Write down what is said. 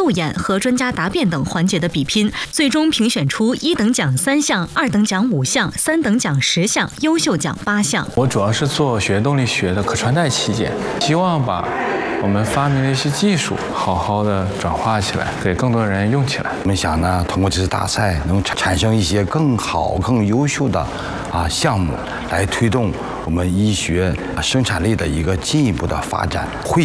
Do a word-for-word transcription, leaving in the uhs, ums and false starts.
路演和专家答辩等环节的比拼，最终评选出一等奖三项、二等奖五项、三等奖十项、优秀奖八项。 我主要是做血液动力学的可穿戴器件，希望把我们发明的一些技术好好的转化起来，给更多人用起来。 我们想呢，通过这次大赛能产生一些更好、更优秀的啊项目，来推动我们医学生产力的一个进一步的发展。会